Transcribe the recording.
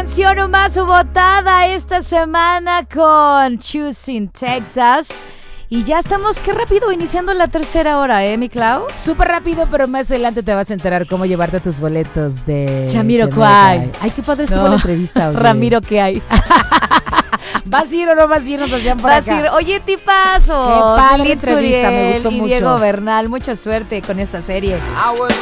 canción más votada esta semana con Choosing Texas. Y ya estamos, qué rápido, iniciando la tercera hora, mi Clau? Súper rápido, pero más adelante te vas a enterar cómo llevarte tus boletos de Jamiroquai. Ay, qué padre estuvo la entrevista. Oye. Ramiro, ¿qué hay? ¿Vas a ir o no vas a ir? Nos hacían por Vas acá. a ir, oye, tipazo. Qué padre Lilith entrevista, me Curiel gustó y mucho. Diego Bernal, mucha suerte con esta serie.